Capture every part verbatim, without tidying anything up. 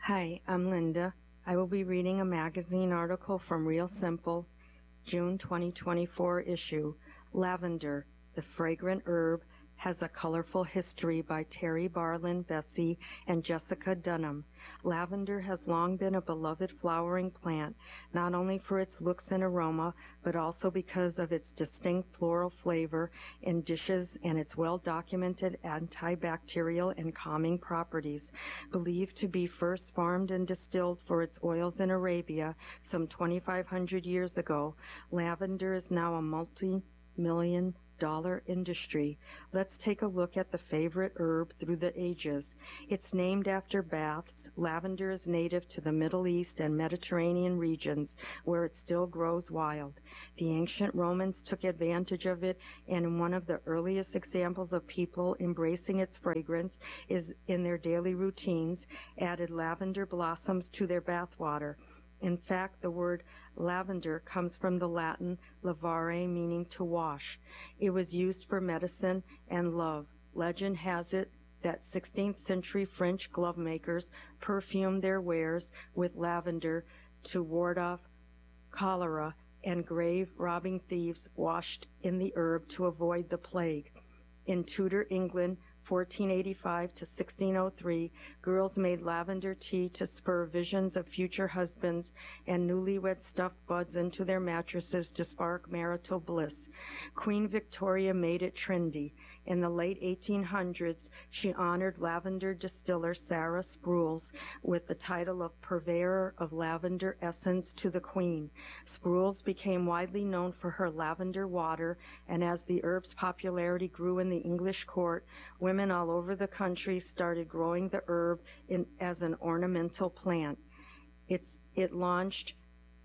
Hi, I'm Linda. I will be reading a magazine article from Real Simple, June twenty twenty-four issue, Lavender, the Fragrant Herb, has a colorful history by Terry Barlin Vesey and Jessica Dunham. Lavender has long been a beloved flowering plant, not only for its looks and aroma, but also because of its distinct floral flavor in dishes and its well-documented antibacterial and calming properties. Believed to be first farmed and distilled for its oils in Arabia some twenty-five hundred years ago, lavender is now a multi-million dollar industry. Let's take a look at the favorite herb through the ages. It's named after baths. Lavender is native to the Middle East and Mediterranean regions, where it still grows wild. The ancient Romans took advantage of it, and one of the earliest examples of people embracing its fragrance is in their daily routines, added lavender blossoms to their bathwater. In fact, the word lavender comes from the Latin lavare, meaning to wash. It was used for medicine and love. Legend has it that sixteenth century French glove makers perfumed their wares with lavender to ward off cholera, and grave robbing thieves washed in the herb to avoid the plague. In Tudor England, fourteen eighty-five to sixteen oh three, girls made lavender tea to spur visions of future husbands, and newlyweds stuffed buds into their mattresses to spark marital bliss. Queen Victoria made it trendy. In the late eighteen hundreds, she honored lavender distiller Sarah Sprules with the title of Purveyor of Lavender Essence to the Queen. Sprules became widely known for her lavender water, and as the herb's popularity grew in the English court, women all over the country started growing the herb in, as an ornamental plant. It's, it launched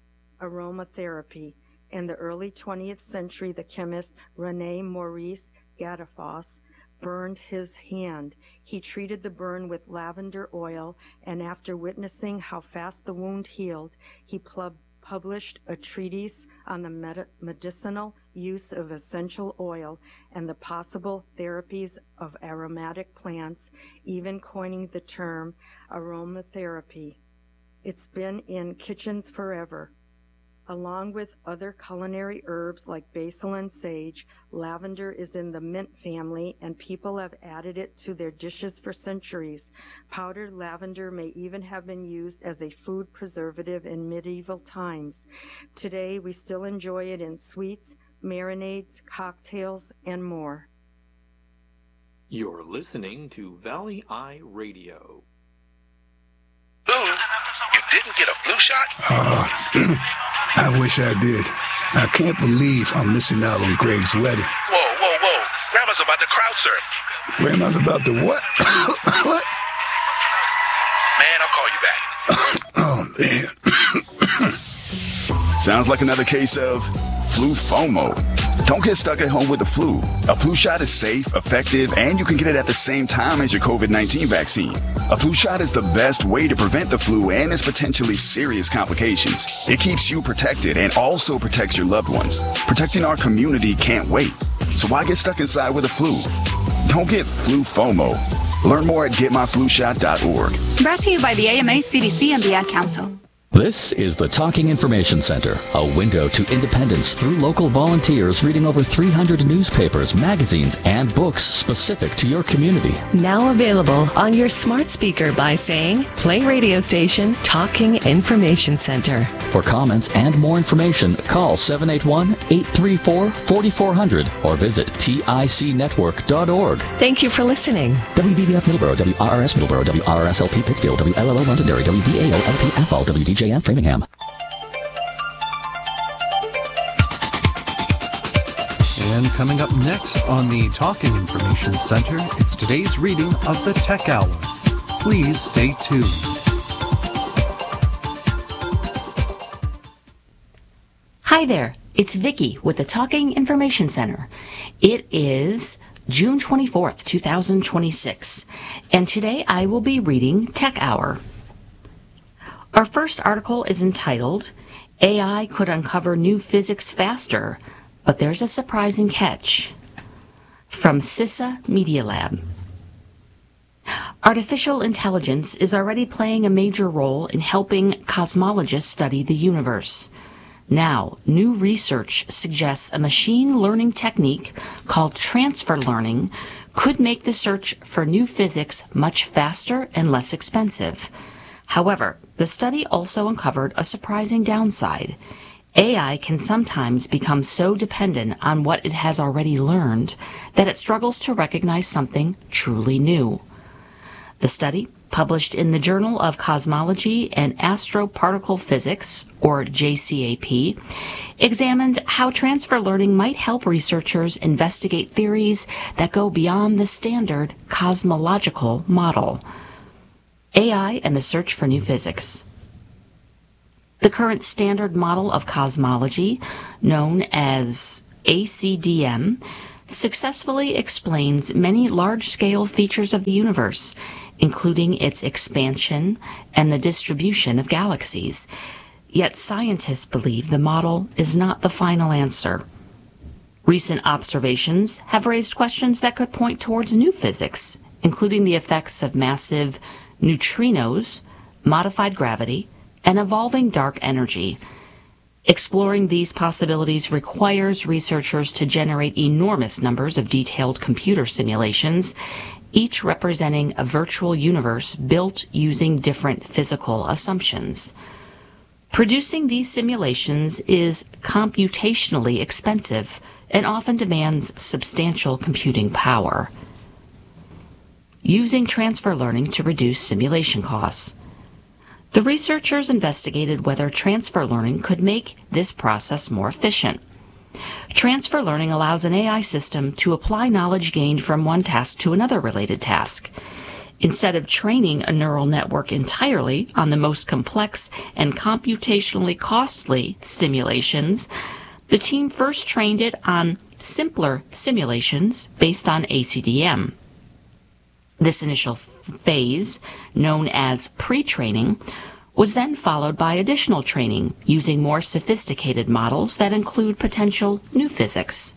aromatherapy. In the early twentieth century, the chemist René Maurice Gattefoss burned his hand. He treated the burn with lavender oil, and after witnessing how fast the wound healed, he pub published a treatise on the med medicinal use of essential oil and the possible therapies of aromatic plants, even coining the term aromatherapy. It's been in kitchens forever. Along with other culinary herbs like basil and sage, lavender is in the mint family, and people have added it to their dishes for centuries. Powdered lavender may even have been used as a food preservative in medieval times. Today, we still enjoy it in sweets, marinades, cocktails, and more. You're listening to Valley Eye Radio. Boo, you didn't get a flu shot? Uh, I wish I did. I can't believe I'm missing out on Greg's wedding. Whoa, whoa, whoa. Grandma's about to crowd surf. Grandma's about to what? What? Man, I'll call you back. Oh, man. Sounds like another case of flu FOMO. Don't get stuck at home with the flu. A flu shot is safe, effective, and you can get it at the same time as your COVID nineteen vaccine. A flu shot is the best way to prevent the flu and its potentially serious complications. It keeps you protected and also protects your loved ones. Protecting our community can't wait. So why get stuck inside with the flu? Don't get flu FOMO. Learn more at get my flu shot dot org. Brought to you by the A M A, C D C, and the Ad Council. This is the Talking Information Center, a window to independence through local volunteers reading over three hundred newspapers, magazines, and books specific to your community. Now available on your smart speaker by saying, play radio station Talking Information Center. For comments and more information, call seven eight one, eight three four, four four zero zero or visit tic network dot org. Thank you for listening. W V B F Middleborough, W R R S Middleborough, W R R S L P Pittsfield, W L L O Londonderry, W V A O L P Athol, W D J F Framingham. And coming up next on the Talking Information Center, it's today's reading of the Tech Hour. Please stay tuned. Hi there, it's Vicki with the Talking Information Center. It is June twenty-fourth, two thousand twenty-six, and today I will be reading Tech Hour. Our first article is entitled, A I Could Uncover New Physics Faster, but There's a Surprising Catch, from CISA Media Lab. Artificial intelligence is already playing a major role in helping cosmologists study the universe. Now, new research suggests a machine learning technique called transfer learning could make the search for new physics much faster and less expensive. However, the study also uncovered a surprising downside. A I can sometimes become so dependent on what it has already learned that it struggles to recognize something truly new. The study, published in the Journal of Cosmology and Astroparticle Physics, or J C A P, examined how transfer learning might help researchers investigate theories that go beyond the standard cosmological model. A I and the search for new physics. The current standard model of cosmology, known as A C D M, successfully explains many large-scale features of the universe, including its expansion and the distribution of galaxies. Yet scientists believe the model is not the final answer. Recent observations have raised questions that could point towards new physics, including the effects of massive neutrinos, modified gravity, and evolving dark energy. Exploring these possibilities requires researchers to generate enormous numbers of detailed computer simulations, each representing a virtual universe built using different physical assumptions. Producing these simulations is computationally expensive and often demands substantial computing power. Using transfer learning to reduce simulation costs. The researchers investigated whether transfer learning could make this process more efficient. Transfer learning allows an A I system to apply knowledge gained from one task to another related task. Instead of training a neural network entirely on the most complex and computationally costly simulations, the team first trained it on simpler simulations based on A C D M. This initial phase, known as pre-training, was then followed by additional training using more sophisticated models that include potential new physics.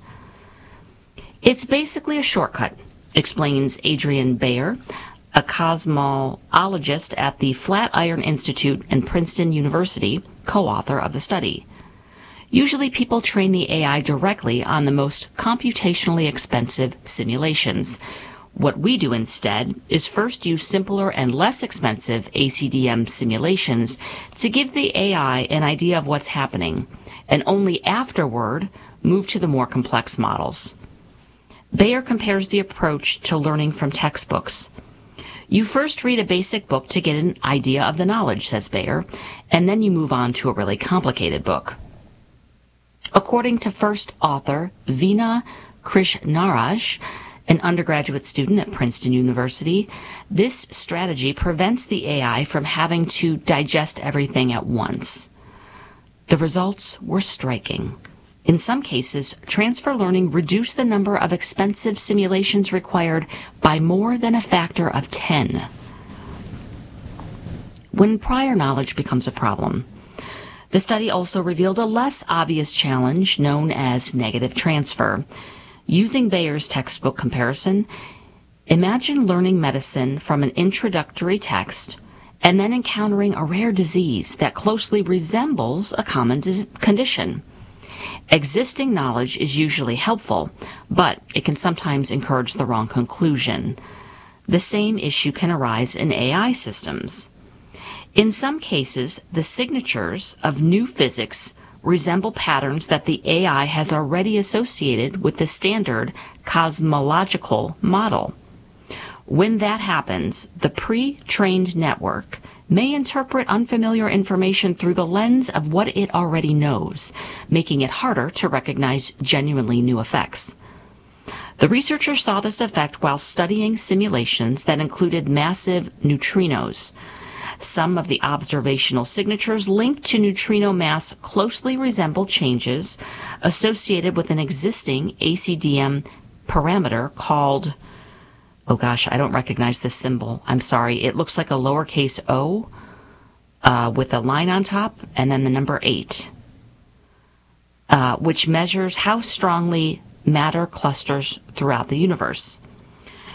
It's basically a shortcut, explains Adrian Bayer, a cosmologist at the Flatiron Institute and Princeton University, co-author of the study. Usually people train the A I directly on the most computationally expensive simulations. What we do instead is first use simpler and less expensive A C D M simulations to give the A I an idea of what's happening, and only afterward move to the more complex models. Bayer compares the approach to learning from textbooks. You first read a basic book to get an idea of the knowledge, says Bayer, and then you move on to a really complicated book. According to first author Veena Krishnaraj, an undergraduate student at Princeton University, this strategy prevents the A I from having to digest everything at once. The results were striking. In some cases, transfer learning reduced the number of expensive simulations required by more than a factor of ten. When prior knowledge becomes a problem, the study also revealed a less obvious challenge known as negative transfer. Using Bayer's textbook comparison, imagine learning medicine from an introductory text and then encountering a rare disease that closely resembles a common dis- condition. Existing knowledge is usually helpful, but it can sometimes encourage the wrong conclusion. The same issue can arise in A I systems. In some cases, the signatures of new physics resemble patterns that the A I has already associated with the standard cosmological model. When that happens, the pre-trained network may interpret unfamiliar information through the lens of what it already knows, making it harder to recognize genuinely new effects. The researchers saw this effect while studying simulations that included massive neutrinos. Some of the observational signatures linked to neutrino mass closely resemble changes associated with an existing A C D M parameter called, oh gosh, I don't recognize this symbol. I'm sorry. It looks like a lowercase o uh, with a line on top and then the number eight, uh, which measures how strongly matter clusters throughout the universe.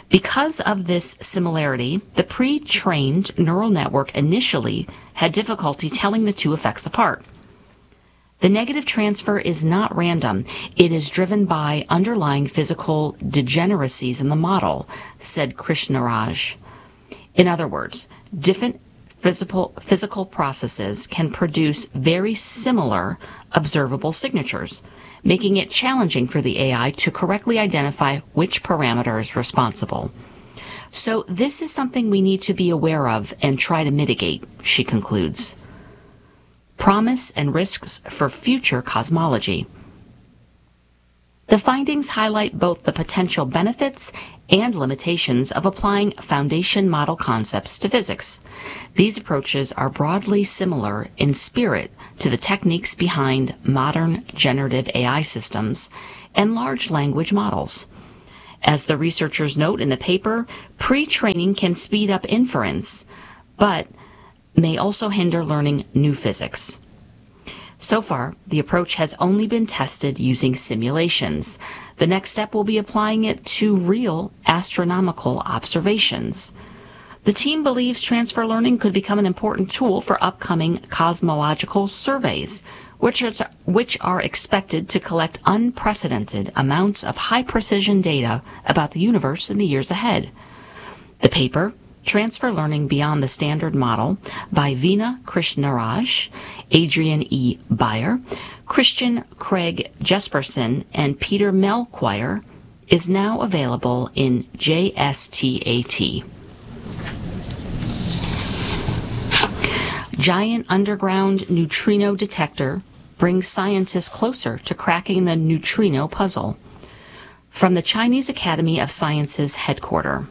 Because of this similarity, the pre-trained neural network initially had difficulty telling the two effects apart. The negative transfer is not random. It is driven by underlying physical degeneracies in the model, said Krishnaraj. In other words, different physical, physical processes can produce very similar observable signatures, making it challenging for the A I to correctly identify which parameter is responsible. So this is something we need to be aware of and try to mitigate, she concludes. Promise and risks for future cosmology. The findings highlight both the potential benefits and limitations of applying foundation model concepts to physics. These approaches are broadly similar in spirit to the techniques behind modern generative A I systems and large language models. As the researchers note in the paper, pre-training can speed up inference, but may also hinder learning new physics. So far, the approach has only been tested using simulations. The next step will be applying it to real astronomical observations. The team believes transfer learning could become an important tool for upcoming cosmological surveys, which are, which are expected to collect unprecedented amounts of high-precision data about the universe in the years ahead. The paper, Transfer Learning Beyond the Standard Model, by Veena Krishnaraj, Adrian E. Beyer, Christian Craig Jesperson, and Peter Melchior, is now available in J S T A T. Giant underground neutrino detector brings scientists closer to cracking the neutrino puzzle. From the Chinese Academy of Sciences headquarters.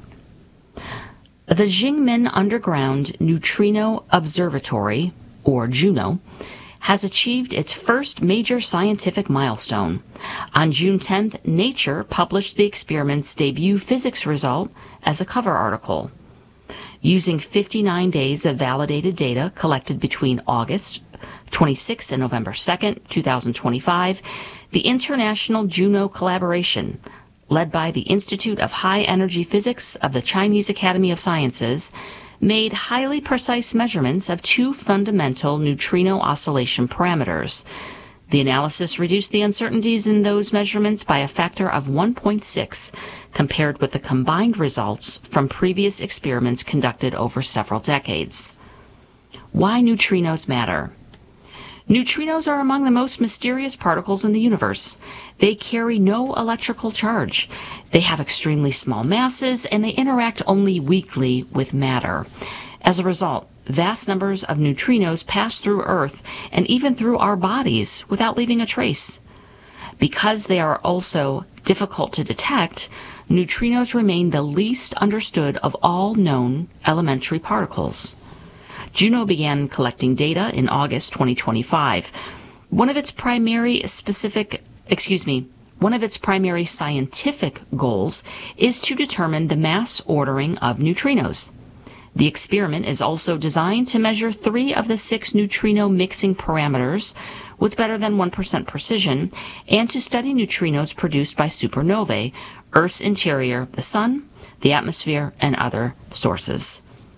The Jingmen Underground Neutrino Observatory, or JUNO, has achieved its first major scientific milestone. On June tenth, Nature published the experiment's debut physics result as a cover article. Using fifty-nine days of validated data collected between August twenty-sixth and November second, two thousand twenty-five, the International JUNO Collaboration, led by the Institute of High Energy Physics of the Chinese Academy of Sciences, made highly precise measurements of two fundamental neutrino oscillation parameters. The analysis reduced the uncertainties in those measurements by a factor of one point six compared with the combined results from previous experiments conducted over several decades. Why neutrinos matter? Neutrinos are among the most mysterious particles in the universe. They carry no electrical charge. They have extremely small masses, and they interact only weakly with matter. As a result, vast numbers of neutrinos pass through Earth and even through our bodies without leaving a trace. Because they are also difficult to detect, neutrinos remain the least understood of all known elementary particles. JUNO began collecting data in August twenty twenty-five. One of its primary specific, excuse me, one of its primary scientific goals is to determine the mass ordering of neutrinos. The experiment is also designed to measure three of the six neutrino mixing parameters with better than one percent precision and to study neutrinos produced by supernovae, Earth's interior, the sun, the atmosphere, and other sources.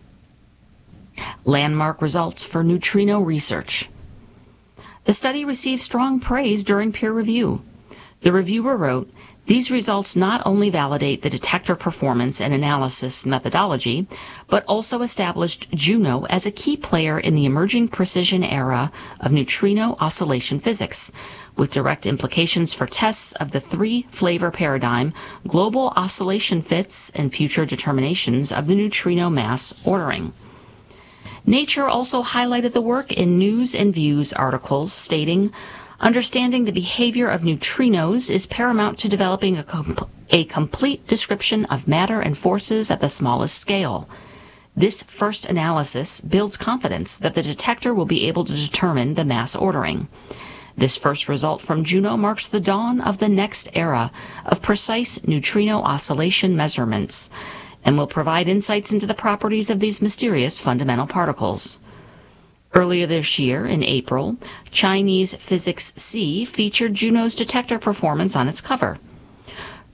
Landmark results for neutrino research. The study received strong praise during peer review. The reviewer wrote, "These results not only validate the detector performance and analysis methodology, but also established JUNO as a key player in the emerging precision era of neutrino oscillation physics, with direct implications for tests of the three-flavor paradigm, global oscillation fits, and future determinations of the neutrino mass ordering." Nature also highlighted the work in News and Views articles stating, "Understanding the behavior of neutrinos is paramount to developing a, com- a complete description of matter and forces at the smallest scale. This first analysis builds confidence that the detector will be able to determine the mass ordering. This first result from JUNO marks the dawn of the next era of precise neutrino oscillation measurements, and will provide insights into the properties of these mysterious fundamental particles." Earlier this year, in April, Chinese Physics C featured JUNO's detector performance on its cover.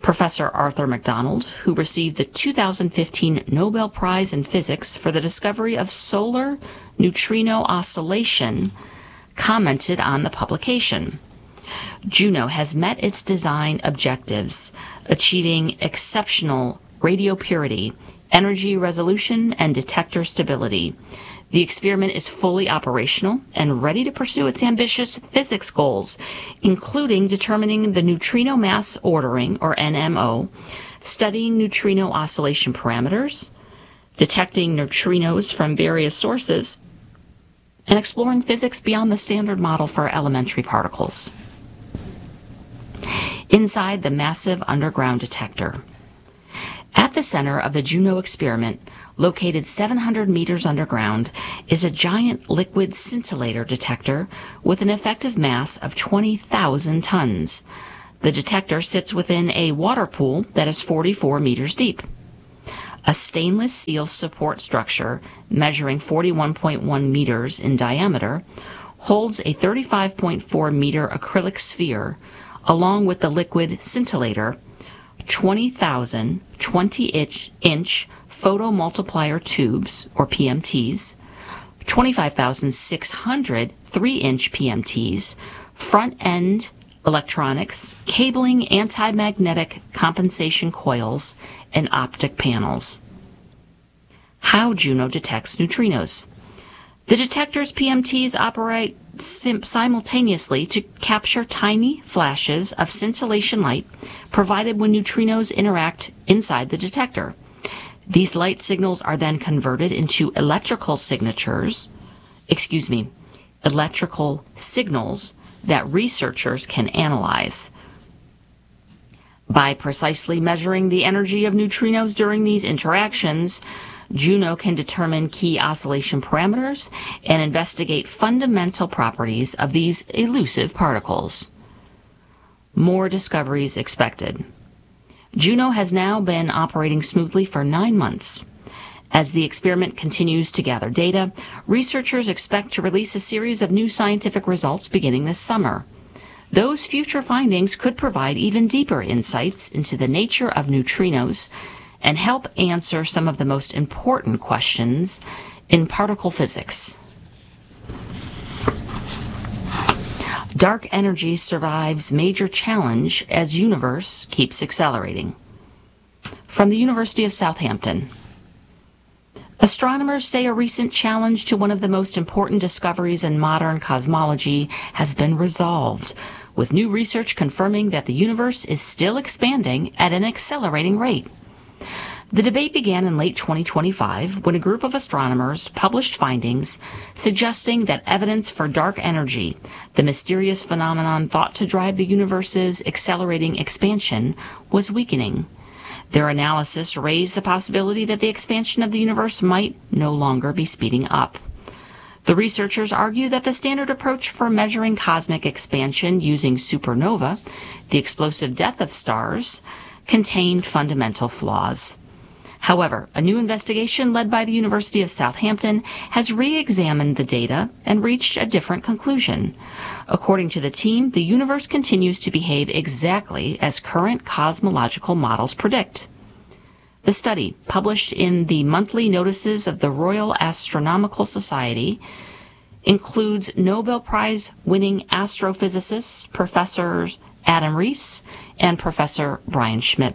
Professor Arthur MacDonald, who received the two thousand fifteen Nobel Prize in Physics for the discovery of solar neutrino oscillation, commented on the publication. JUNO has met its design objectives, achieving exceptional radio purity, energy resolution, and detector stability. The experiment is fully operational and ready to pursue its ambitious physics goals, including determining the neutrino mass ordering, or N M O, studying neutrino oscillation parameters, detecting neutrinos from various sources, and exploring physics beyond the standard model for elementary particles. Inside the massive underground detector. At the center of the JUNO experiment, located seven hundred meters underground, is a giant liquid scintillator detector with an effective mass of twenty thousand tons. The detector sits within a water pool that is forty-four meters deep. A stainless steel support structure measuring forty-one point one meters in diameter holds a thirty-five point four meter acrylic sphere along with the liquid scintillator, twenty thousand twenty-inch photomultiplier tubes, or P M Ts, twenty-five thousand six hundred three-inch P M Ts, front-end electronics, cabling, anti-magnetic compensation coils, and optic panels. How JUNO detects neutrinos. The detector's P M Ts operate sim- simultaneously to capture tiny flashes of scintillation light provided when neutrinos interact inside the detector. These light signals are then converted into electrical signatures, excuse me, electrical signals that researchers can analyze. By precisely measuring the energy of neutrinos during these interactions, JUNO can determine key oscillation parameters and investigate fundamental properties of these elusive particles. More discoveries expected. JUNO has now been operating smoothly for nine months. As the experiment continues to gather data, researchers expect to release a series of new scientific results beginning this summer. Those future findings could provide even deeper insights into the nature of neutrinos and help answer some of the most important questions in particle physics. Dark energy survives major challenge as universe keeps accelerating. From the University of Southampton. Astronomers say a recent challenge to one of the most important discoveries in modern cosmology has been resolved, with new research confirming that the universe is still expanding at an accelerating rate. The debate began in late twenty twenty-five when a group of astronomers published findings suggesting that evidence for dark energy, the mysterious phenomenon thought to drive the universe's accelerating expansion, was weakening. Their analysis raised the possibility that the expansion of the universe might no longer be speeding up. The researchers argue that the standard approach for measuring cosmic expansion using supernova, the explosive death of stars, contained fundamental flaws. However, a new investigation led by the University of Southampton has re-examined the data and reached a different conclusion. According to the team, the universe continues to behave exactly as current cosmological models predict. The study, published in the monthly notices of the Royal Astronomical Society, includes Nobel Prize-winning astrophysicists Professors Adam Rees and Professor Brian Schmidt.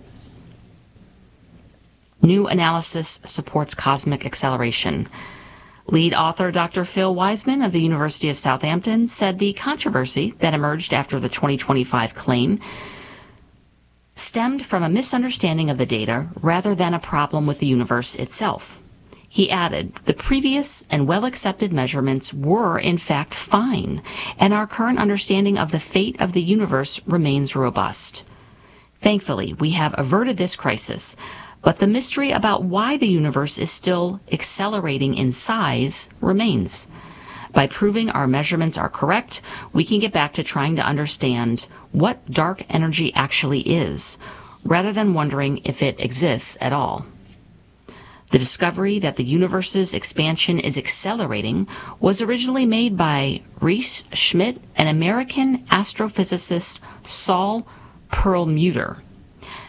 New analysis supports cosmic acceleration. Lead author Doctor Phil Wiseman of the University of Southampton said the controversy that emerged after the twenty twenty-five claim stemmed from a misunderstanding of the data rather than a problem with the universe itself. He added, the previous and well-accepted measurements were in fact fine, and our current understanding of the fate of the universe remains robust. Thankfully, we have averted this crisis, but the mystery about why the universe is still accelerating in size remains. By proving our measurements are correct, we can get back to trying to understand what dark energy actually is, rather than wondering if it exists at all. The discovery that the universe's expansion is accelerating was originally made by Rees Schmidt and American astrophysicist Saul Perlmutter.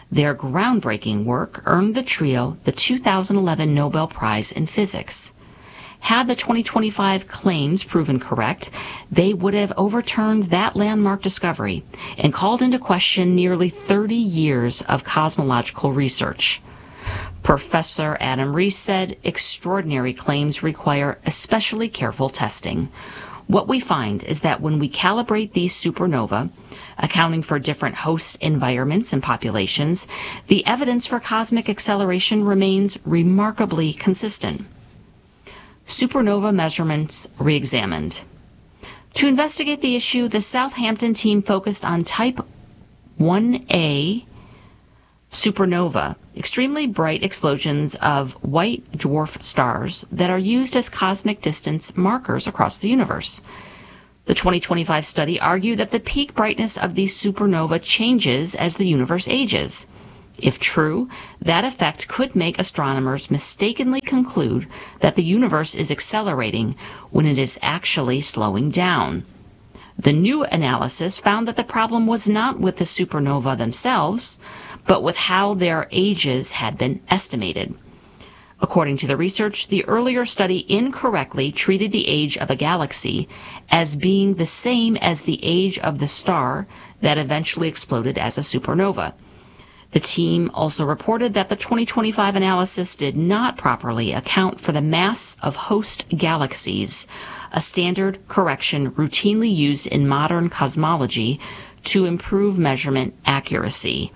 Their groundbreaking work earned the trio the two thousand eleven Nobel Prize in Physics. Had the twenty twenty-five claims proven correct, they would have overturned that landmark discovery and called into question nearly thirty years of cosmological research. Professor Adam Rees said extraordinary claims require especially careful testing. What we find is that when we calibrate these supernovae, accounting for different host environments and populations, the evidence for cosmic acceleration remains remarkably consistent. Supernova measurements re-examined. To investigate the issue, the Southampton team focused on type one A supernova, extremely bright explosions of white dwarf stars that are used as cosmic distance markers across the universe. The twenty twenty-five study argued that the peak brightness of these supernova changes as the universe ages. If true, that effect could make astronomers mistakenly conclude that the universe is accelerating when it is actually slowing down. The new analysis found that the problem was not with the supernova themselves, but with how their ages had been estimated. According to the research, the earlier study incorrectly treated the age of a galaxy as being the same as the age of the star that eventually exploded as a supernova. The team also reported that the twenty twenty-five analysis did not properly account for the mass of host galaxies, a standard correction routinely used in modern cosmology to improve measurement accuracy.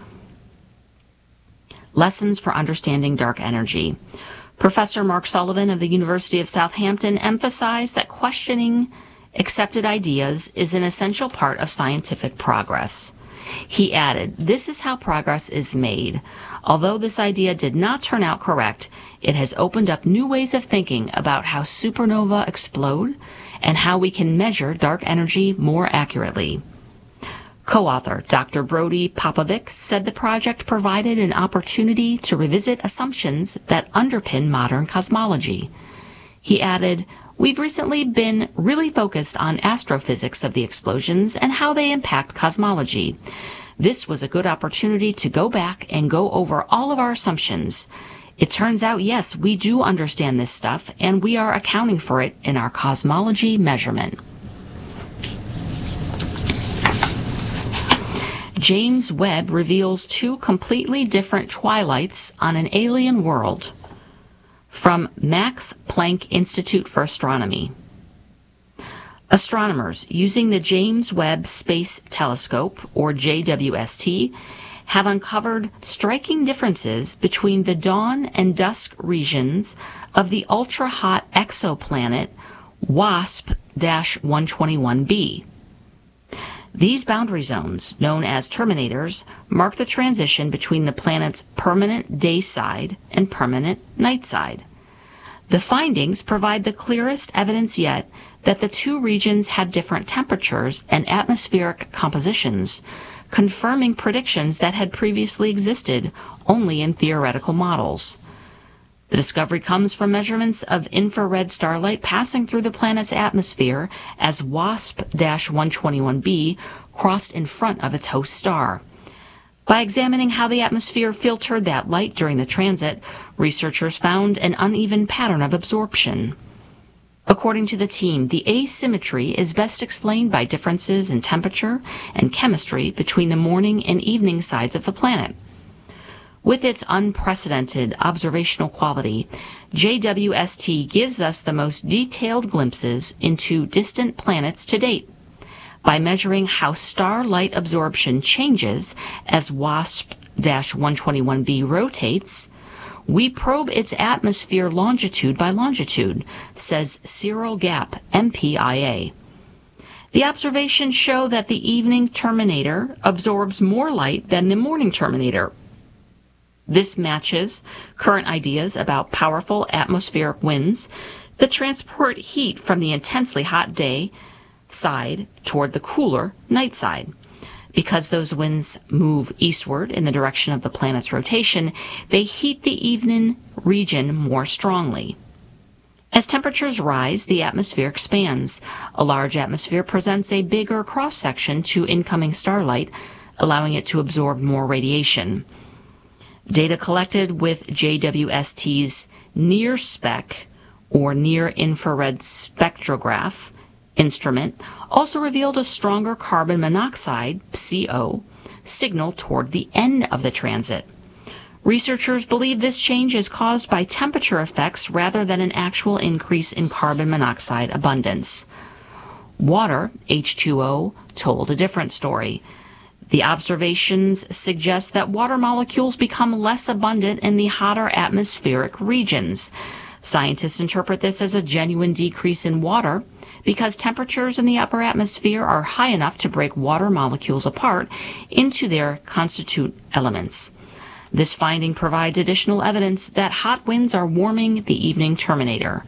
Lessons for understanding dark energy. Professor Mark Sullivan of the University of Southampton emphasized that questioning accepted ideas is an essential part of scientific progress. He added, "This is how progress is made. Although this idea did not turn out correct, it has opened up new ways of thinking about how supernova explode and how we can measure dark energy more accurately." Co-author Doctor Brody Popovic said the project provided an opportunity to revisit assumptions that underpin modern cosmology. He added, "We've recently been really focused on astrophysics of the explosions and how they impact cosmology. This was a good opportunity to go back and go over all of our assumptions. It turns out, yes, we do understand this stuff, and we are accounting for it in our cosmology measurement." James Webb reveals two completely different twilights on an alien world. From Max Planck Institute for Astronomy. Astronomers using the James Webb Space Telescope, or J W S T, have uncovered striking differences between the dawn and dusk regions of the ultra-hot exoplanet WASP one twenty-one b. These boundary zones, known as terminators, mark the transition between the planet's permanent day side and permanent night side. The findings provide the clearest evidence yet that the two regions have different temperatures and atmospheric compositions, confirming predictions that had previously existed only in theoretical models. The discovery comes from measurements of infrared starlight passing through the planet's atmosphere as WASP one twenty-one b crossed in front of its host star. By examining how the atmosphere filtered that light during the transit, researchers found an uneven pattern of absorption. According to the team, the asymmetry is best explained by differences in temperature and chemistry between the morning and evening sides of the planet. With its unprecedented observational quality, J W S T gives us the most detailed glimpses into distant planets to date. By measuring how starlight absorption changes as WASP one twenty-one b rotates, we probe its atmosphere longitude by longitude, says Cyril Gapp, M P I A. The observations show that the evening terminator absorbs more light than the morning terminator. This matches current ideas about powerful atmospheric winds that transport heat from the intensely hot day side toward the cooler night side. Because those winds move eastward in the direction of the planet's rotation, they heat the evening region more strongly. As temperatures rise, the atmosphere expands. A large atmosphere presents a bigger cross-section to incoming starlight, allowing it to absorb more radiation. Data collected with J W S T's NIRSpec, or Near Infrared Spectrograph, instrument also revealed a stronger carbon monoxide, C O, signal toward the end of the transit. Researchers believe this change is caused by temperature effects rather than an actual increase in carbon monoxide abundance. Water, H two O, told a different story. The observations suggest that water molecules become less abundant in the hotter atmospheric regions. Scientists interpret this as a genuine decrease in water because temperatures in the upper atmosphere are high enough to break water molecules apart into their constituent elements. This finding provides additional evidence that hot winds are warming the evening terminator.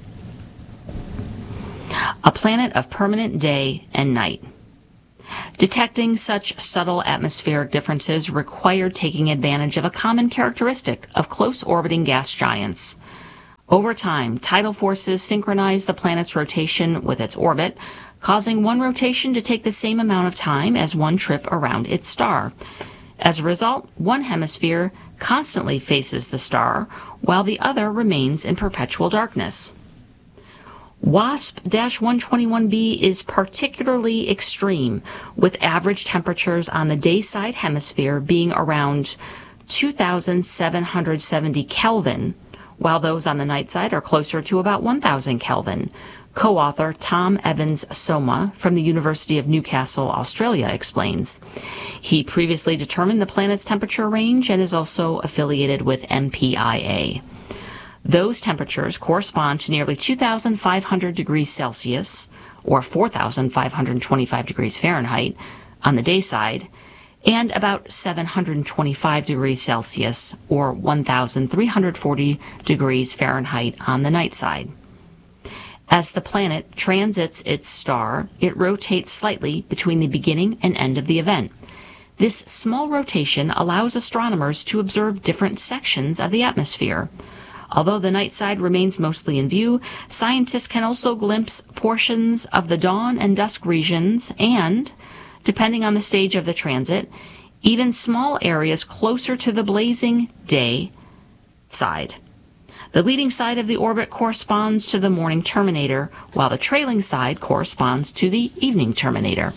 A planet of permanent day and night. Detecting such subtle atmospheric differences required taking advantage of a common characteristic of close-orbiting gas giants. Over time, tidal forces synchronize the planet's rotation with its orbit, causing one rotation to take the same amount of time as one trip around its star. As a result, one hemisphere constantly faces the star, while the other remains in perpetual darkness. WASP one twenty-one b is particularly extreme, with average temperatures on the dayside hemisphere being around two thousand seven hundred seventy Kelvin, while those on the night side are closer to about one thousand Kelvin. Co-author Tom Evans-Soma from the University of Newcastle, Australia, explains. He previously determined the planet's temperature range and is also affiliated with M P I A. Those temperatures correspond to nearly two thousand five hundred degrees Celsius, or four thousand five hundred twenty-five degrees Fahrenheit, on the day side, and about seven hundred twenty-five degrees Celsius, or one thousand three hundred forty degrees Fahrenheit, on the night side. As the planet transits its star, it rotates slightly between the beginning and end of the event. This small rotation allows astronomers to observe different sections of the atmosphere. Although the night side remains mostly in view, scientists can also glimpse portions of the dawn and dusk regions and, depending on the stage of the transit, even small areas closer to the blazing day side. The leading side of the orbit corresponds to the morning terminator, while the trailing side corresponds to the evening terminator.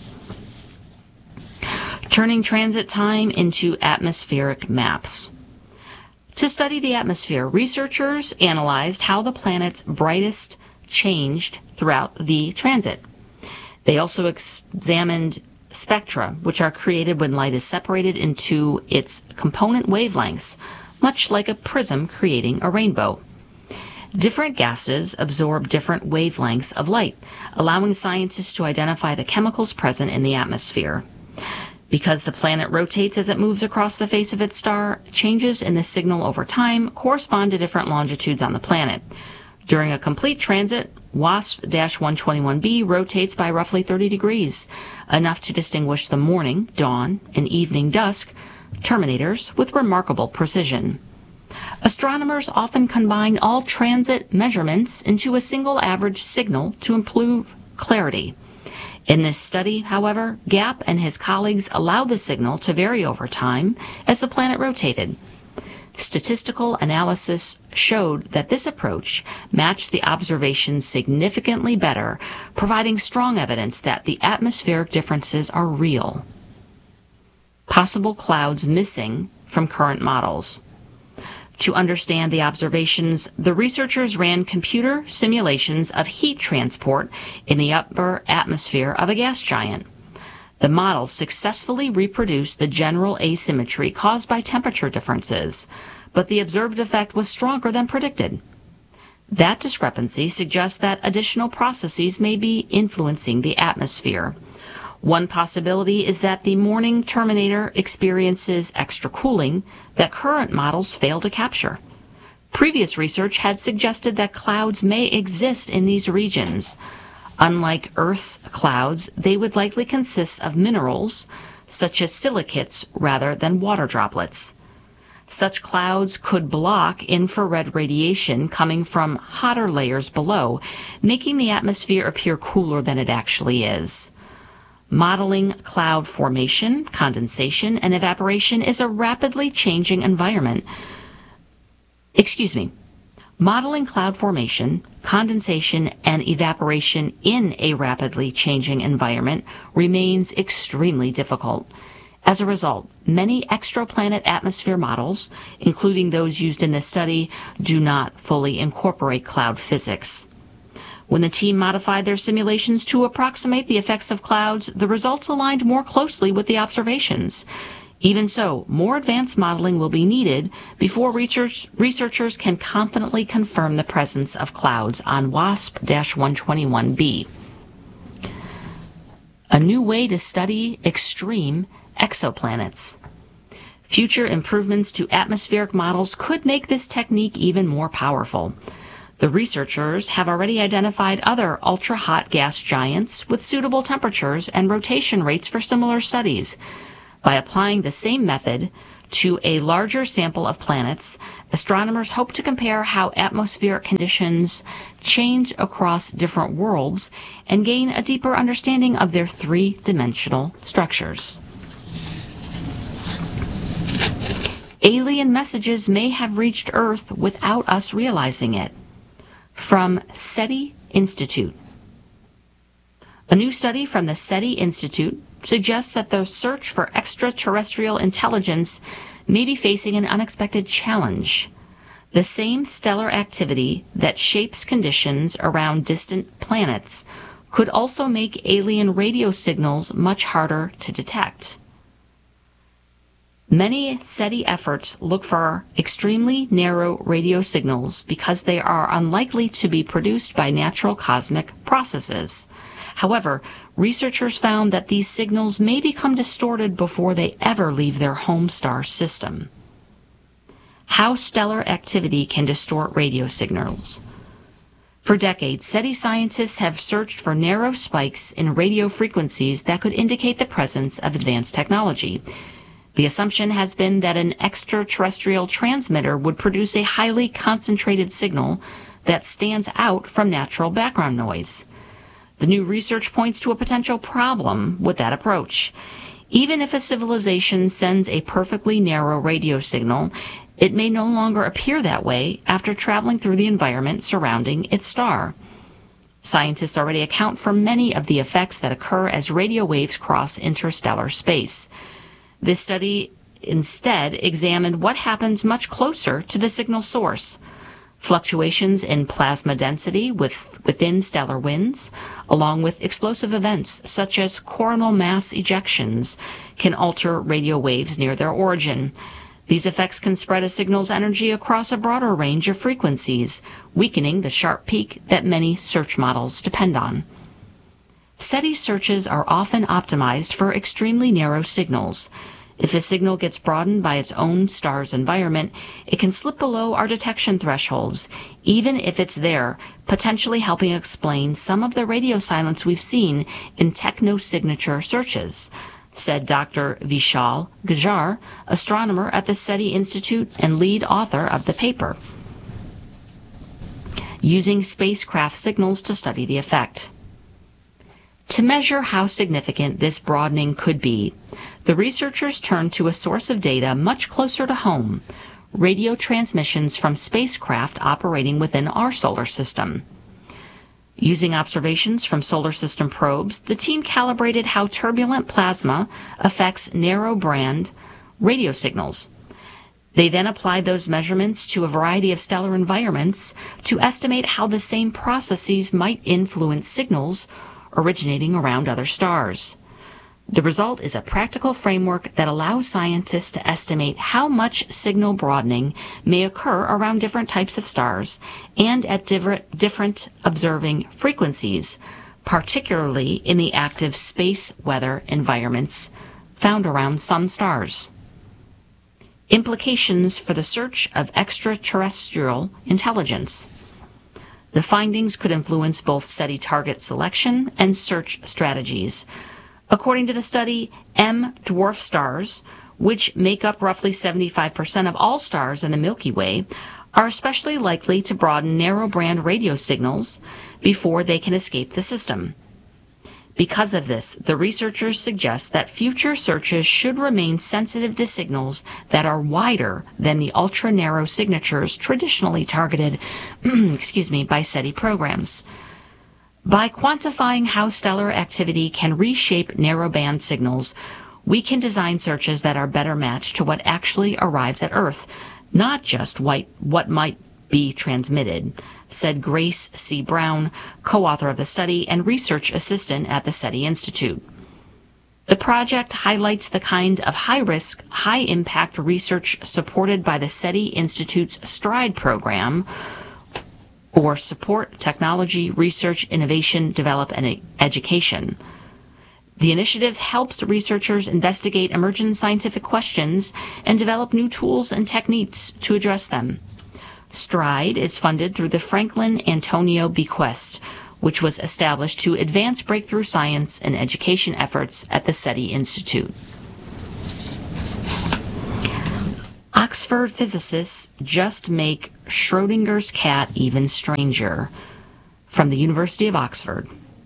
Turning transit time into atmospheric maps. To study the atmosphere, researchers analyzed how the planet's brightest changed throughout the transit. They also examined spectra, which are created when light is separated into its component wavelengths, much like a prism creating a rainbow. Different gases absorb different wavelengths of light, allowing scientists to identify the chemicals present in the atmosphere. Because the planet rotates as it moves across the face of its star, changes in the signal over time correspond to different longitudes on the planet. During a complete transit, WASP one twenty-one b rotates by roughly thirty degrees, enough to distinguish the morning, dawn, and evening dusk terminators with remarkable precision. Astronomers often combine all transit measurements into a single average signal to improve clarity. In this study, however, Gap and his colleagues allowed the signal to vary over time as the planet rotated. Statistical analysis showed that this approach matched the observations significantly better, providing strong evidence that the atmospheric differences are real. Possible clouds missing from current models. To understand the observations, the researchers ran computer simulations of heat transport in the upper atmosphere of a gas giant. The models successfully reproduced the general asymmetry caused by temperature differences, but the observed effect was stronger than predicted. That discrepancy suggests that additional processes may be influencing the atmosphere. One possibility is that the morning terminator experiences extra cooling that current models fail to capture. Previous research had suggested that clouds may exist in these regions. Unlike Earth's clouds, they would likely consist of minerals, such as silicates, rather than water droplets. Such clouds could block infrared radiation coming from hotter layers below, making the atmosphere appear cooler than it actually is. Modeling cloud formation, condensation, and evaporation is a rapidly changing environment. Excuse me. Modeling cloud formation, condensation, and evaporation in a rapidly changing environment remains extremely difficult. As a result, many exoplanet atmosphere models, including those used in this study, do not fully incorporate cloud physics. When the team modified their simulations to approximate the effects of clouds, the results aligned more closely with the observations. Even so, more advanced modeling will be needed before research, researchers can confidently confirm the presence of clouds on WASP one twenty-one b. A new way to study extreme exoplanets. Future improvements to atmospheric models could make this technique even more powerful. The researchers have already identified other ultra-hot gas giants with suitable temperatures and rotation rates for similar studies. By applying the same method to a larger sample of planets, astronomers hope to compare how atmospheric conditions change across different worlds and gain a deeper understanding of their three-dimensional structures. Alien messages may have reached Earth without us realizing it. From SETI Institute. A new study from the SETI Institute suggests that the search for extraterrestrial intelligence may be facing an unexpected challenge. The same stellar activity that shapes conditions around distant planets could also make alien radio signals much harder to detect. Many SETI efforts look for extremely narrow radio signals because they are unlikely to be produced by natural cosmic processes. However, researchers found that these signals may become distorted before they ever leave their home star system. How stellar activity can distort radio signals. For decades, SETI scientists have searched for narrow spikes in radio frequencies that could indicate the presence of advanced technology. The assumption has been that an extraterrestrial transmitter would produce a highly concentrated signal that stands out from natural background noise. The new research points to a potential problem with that approach. Even if a civilization sends a perfectly narrow radio signal, it may no longer appear that way after traveling through the environment surrounding its star. Scientists already account for many of the effects that occur as radio waves cross interstellar space. This study instead examined what happens much closer to the signal source. Fluctuations in plasma density with, within stellar winds, along with explosive events such as coronal mass ejections, can alter radio waves near their origin. These effects can spread a signal's energy across a broader range of frequencies, weakening the sharp peak that many search models depend on. SETI searches are often optimized for extremely narrow signals. If a signal gets broadened by its own star's environment, it can slip below our detection thresholds, even if it's there, potentially helping explain some of the radio silence we've seen in techno-signature searches, said Doctor Vishal Gujjar, astronomer at the SETI Institute and lead author of the paper, using spacecraft signals to study the effect. To measure how significant this broadening could be, the researchers turned to a source of data much closer to home, radio transmissions from spacecraft operating within our solar system. Using observations from solar system probes, the team calibrated how turbulent plasma affects narrow-band radio signals. They then applied those measurements to a variety of stellar environments to estimate how the same processes might influence signals originating around other stars. The result is a practical framework that allows scientists to estimate how much signal broadening may occur around different types of stars and at different, different observing frequencies, particularly in the active space weather environments found around some stars. Implications for the search of extraterrestrial intelligence. The findings could influence both SETI target selection and search strategies. According to the study, M dwarf stars, which make up roughly seventy-five percent of all stars in the Milky Way, are especially likely to broaden narrow-band radio signals before they can escape the system. Because of this, the researchers suggest that future searches should remain sensitive to signals that are wider than the ultra-narrow signatures traditionally targeted excuse me, by SETI programs. By quantifying how stellar activity can reshape narrowband signals, we can design searches that are better matched to what actually arrives at Earth, not just what, what might be transmitted, said Grace C. Brown, co-author of the study and research assistant at the SETI Institute. The project highlights the kind of high-risk, high-impact research supported by the SETI Institute's STRIDE program, or Support Technology, Research, Innovation, Develop, and Education. The initiative helps researchers investigate emergent scientific questions and develop new tools and techniques to address them. STRIDE is funded through the Franklin Antonio Bequest, which was established to advance breakthrough science and education efforts at the SETI Institute. Oxford physicists just make Schrodinger's cat even stranger. From the University of Oxford.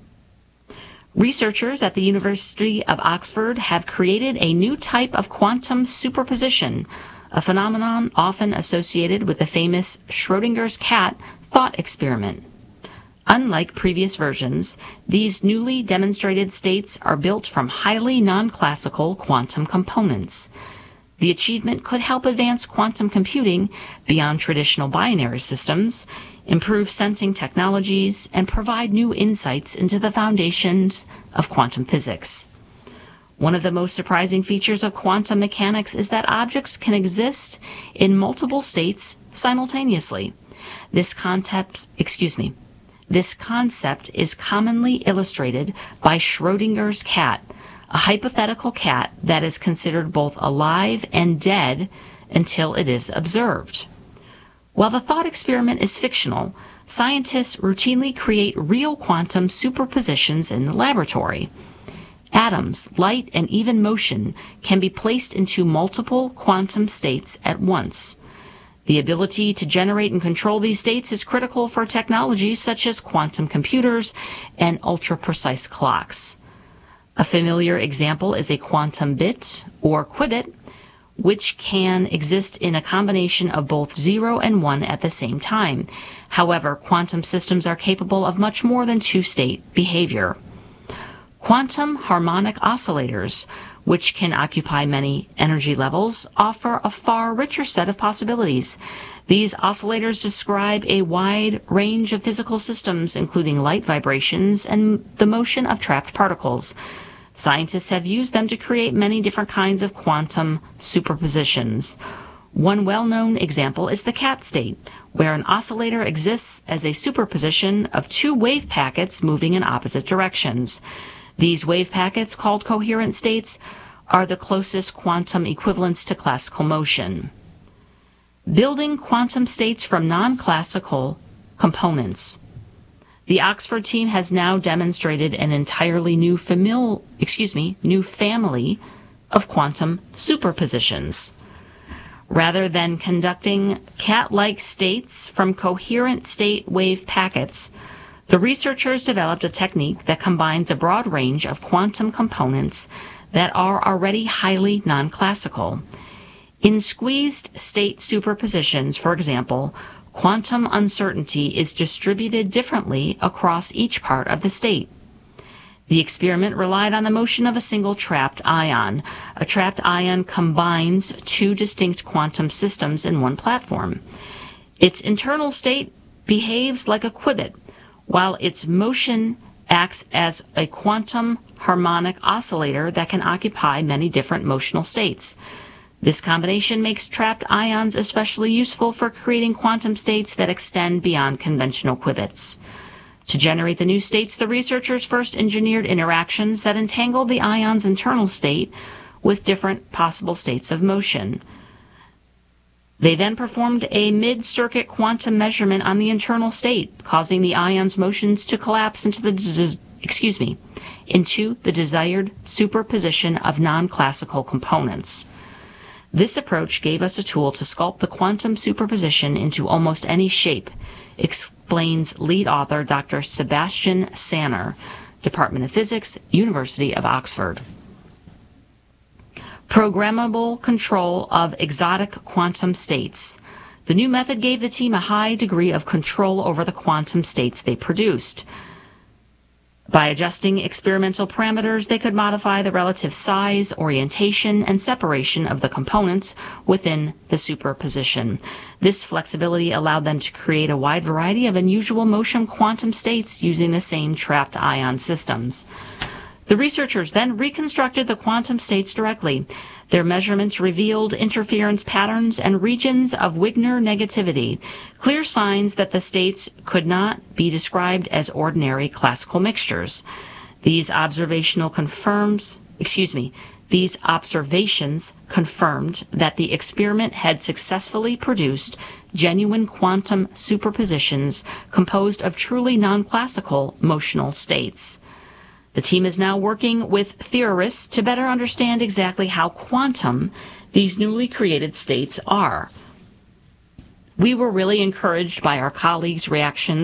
Researchers at the University of Oxford have created a new type of quantum superposition, a phenomenon often associated with the famous Schrodinger's cat thought experiment. Unlike previous versions, these newly demonstrated states are built from highly non-classical quantum components. The achievement could help advance quantum computing beyond traditional binary systems, improve sensing technologies, and provide new insights into the foundations of quantum physics. One of the most surprising features of quantum mechanics is that objects can exist in multiple states simultaneously. This concept, excuse me, this concept is commonly illustrated by Schrodinger's cat, a hypothetical cat that is considered both alive and dead until it is observed. While the thought experiment is fictional, scientists routinely create real quantum superpositions in the laboratory. Atoms, light, and even motion can be placed into multiple quantum states at once. The ability to generate and control these states is critical for technologies such as quantum computers and ultra-precise clocks. A familiar example is a quantum bit, or qubit, which can exist in a combination of both zero and one at the same time. However, quantum systems are capable of much more than two-state behavior. Quantum harmonic oscillators, which can occupy many energy levels, offer a far richer set of possibilities. These oscillators describe a wide range of physical systems, including light vibrations and the motion of trapped particles. Scientists have used them to create many different kinds of quantum superpositions. One well-known example is the cat state, where an oscillator exists as a superposition of two wave packets moving in opposite directions. These wave packets, called coherent states, are the closest quantum equivalents to classical motion. Building quantum states from non-classical components. The Oxford team has now demonstrated an entirely new famil- excuse me, new family of quantum superpositions. Rather than conducting cat-like states from coherent state wave packets, the researchers developed a technique that combines a broad range of quantum components that are already highly non-classical. In squeezed state superpositions, for example, quantum uncertainty is distributed differently across each part of the state. The experiment relied on the motion of a single trapped ion. A trapped ion combines two distinct quantum systems in one platform. Its internal state behaves like a qubit, while its motion acts as a quantum harmonic oscillator that can occupy many different motional states. This combination makes trapped ions especially useful for creating quantum states that extend beyond conventional qubits. To generate the new states, the researchers first engineered interactions that entangled the ion's internal state with different possible states of motion. They then performed a mid-circuit quantum measurement on the internal state, causing the ion's motions to collapse into the des- excuse me, into the desired superposition of non-classical components. This approach gave us a tool to sculpt the quantum superposition into almost any shape, explains lead author Doctor Sebastian Sanner Department of Physics, University of Oxford. Programmable control of exotic quantum states. The new method gave the team a high degree of control over the quantum states they produced. By adjusting experimental parameters, they could modify the relative size, orientation, and separation of the components within the superposition. This flexibility allowed them to create a wide variety of unusual motion quantum states using the same trapped ion systems. The researchers then reconstructed the quantum states directly. Their measurements revealed interference patterns and regions of Wigner negativity, clear signs that the states could not be described as ordinary classical mixtures. These observational confirms, excuse me, these observations confirmed that the experiment had successfully produced genuine quantum superpositions composed of truly non-classical motional states. The team is now working with theorists to better understand exactly how quantum these newly created states are. We were really encouraged by our colleagues' reactions